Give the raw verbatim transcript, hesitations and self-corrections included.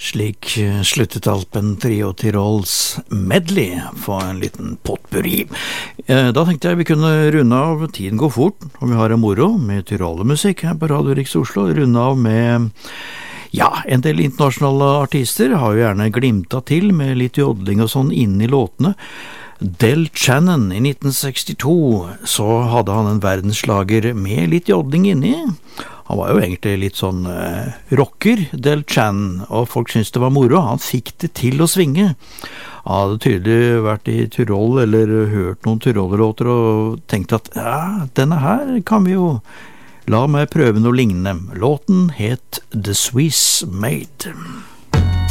Slik sluttet Alpen Trio Tirols medley for en liten potpurri. Da tenkte jeg vi kunne runde av, tiden går fort, og vi har en moro med tyrolermusikk her på Radio Riks Oslo, runde av med, ja, en del internasjonale artister har jo gjerne glimtet til med litt jodling og sånn inn i låtene. Del Shannon i nitten sekstito, så hadde han en verdensslager med litt jodling inni. Han var jo egentlig litt sånn eh, rocker, Del Shannon, og folk syntes det var moro. Han fikk det til å svinge. Han hadde tydelig vært i Tyrol eller hørt noen tyrolerlåter og tenkt at ja, denne her kan vi jo la meg prøve noe lignende. Låten het The Swiss Maid.